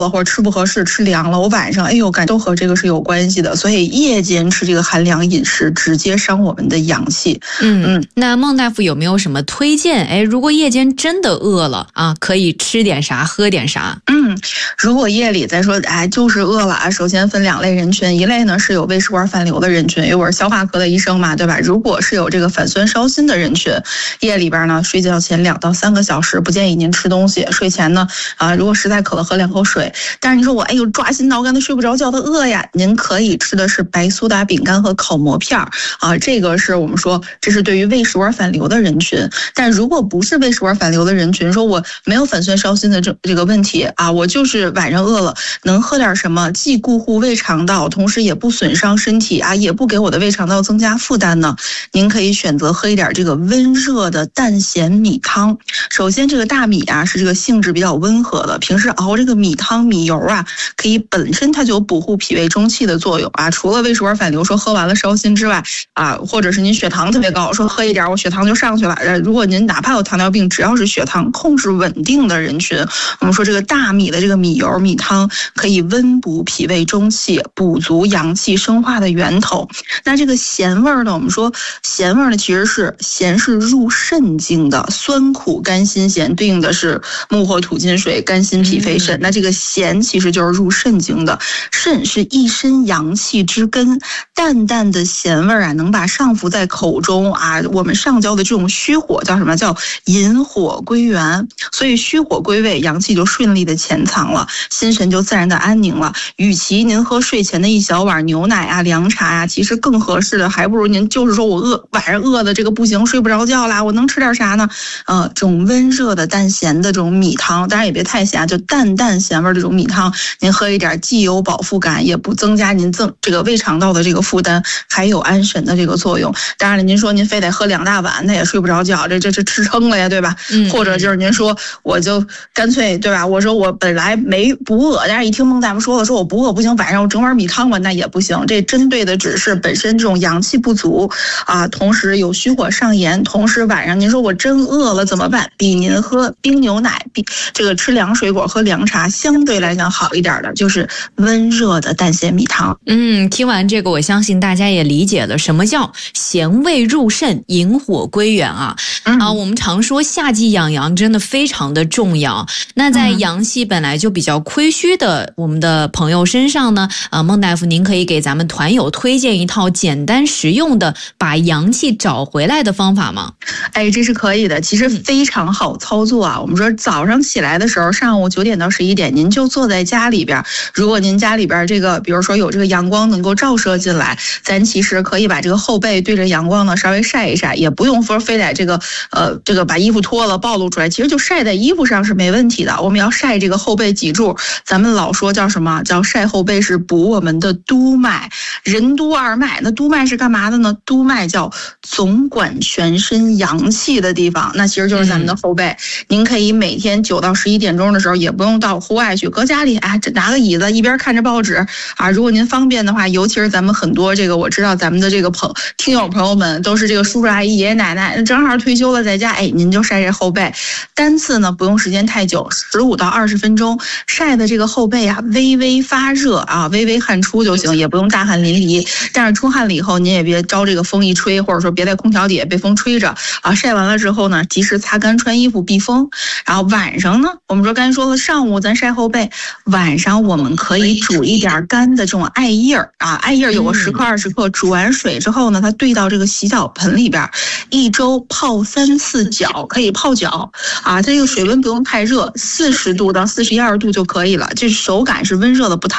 或者吃不合适，吃凉了，我晚上感都和这个是有关系的。所以夜间吃这个寒凉饮食，直接伤我们的阳气。 那孟大夫有没有什么推荐？如果夜间真的饿了啊，可以吃点啥，喝点啥？ 如果夜里再说就是饿了啊，首先分2类人群，一类呢是有胃食管反流的人群，因为我是消化科的医生嘛，对吧？如果是有这个反酸烧心的人群，夜里边呢睡觉前2到3个小时不建议您吃东西，睡前呢如果实在渴了喝2口水。但是你说我抓心挠肝的睡不着觉的饿呀，您可以吃的是白苏打饼干和烤馍片这个是我们说这是对于胃食管反流的人群。但如果不是胃食管反流的人群，说我没有反酸烧心的这个问题我就是晚上饿了，能喝点什么既固护胃肠道，同时也不损伤身体也不给我的胃肠道增加负担呢？您可以选择喝一点这个温热的淡咸米汤。首先这个大米是这个性质比较温和的，平时熬这个米汤米油可以本身它就有补护脾胃中气的作用除了胃食管反流说喝完了烧心之外或者是您血糖特别高，说喝一点我血糖就上去了。如果您哪怕有糖尿病，只要是血糖控制稳定的人群，我们说这个大米的这个米油米汤可以温补脾胃中气，补足阳气生化的源头。那这个咸味呢，我们说咸味呢其实是咸是入肾经的，酸苦甘辛咸对应的是木火土金水，甘辛脾肺肾。那这个咸其实就是入肾经的，肾是一身阳气之根，淡淡的咸味能把上浮在口中我们上焦的这种虚火叫什么？叫引火归元。所以虚火归位，阳气就顺利的潜藏了，心神就自然的安宁了。与其您喝睡前的一小碗牛奶凉茶其实更合适的还不如您就是说我晚上饿的这个不行，睡不着觉啦，我能吃点啥呢？这种温热的淡咸的这种米汤，当然也别太咸，就淡咸味这种米汤，您喝一点既有饱腹感，也不增加您这个胃肠道的这个负担，还有安神的这个作用。当然了，您说您非得喝2大碗，那也睡不着觉，这吃撑了呀，对吧？或者就是您说我就干脆对吧？我说我本来不饿，但是一听孟大夫说了，说我不饿不行，晚上我整碗米汤吧，那也不行。这针对的只是本身这种阳气不足同时有虚火上炎，同时晚上您说我真饿了怎么办？比您喝冰牛奶，比这个吃凉水果喝凉茶相对来讲好一点的，就是温热的淡咸米汤。 听完这个，我相信大家也理解了什么叫咸味入肾，引火归元我们常说夏季养阳真的非常的重要。那在阳气本来就比较亏虚的我们的朋友身上呢，孟大夫您可以给咱们团友推荐一套简单实用的把阳气找回来的方法吗？ 这是可以的，其实非常好操作我们说早上起来的时候，上午9点到11点，您就坐在家里边，如果您家里边这个比如说有这个阳光能够照射进来，咱其实可以把这个后背对着阳光呢稍微晒一晒，也不用说非得这个把衣服脱了暴露出来，其实就晒在衣服上是没问题的。我们要晒这个后背脊柱，咱们老说叫什么？叫晒后背是补我们的督脉，任督二脉。那督脉是干嘛的呢？督脉叫总管全身阳气的地方，那其实就是咱们的后背。您可以每天9到11点钟的时候，也不用到户外去，搁家里拿个椅子一边看着报纸如果您方便的话，尤其是咱们很多我知道咱们的这个听友朋友们都是这个叔叔阿姨爷爷奶奶正好退休了在家，您就晒这后背，单次呢不用时间太久，15到20分钟，晒的这个后背微微发热微微汗出就行，也不用大汗淋漓。但是出汗了以后，您也别招这个风一吹，或者说别在空调底下被风吹着晒完了之后呢，及时擦干穿衣服避风。然后晚上呢，我们说刚才说了，上午咱晒后背，晚上我们可以煮一点干的这种艾叶艾叶有个10克20克，煮完水之后呢，它兑到这个洗脚盆里边，1周泡3次脚，可以泡脚它这个水温不用太热，40度到41、2度就可以了，这手感是温热的不烫。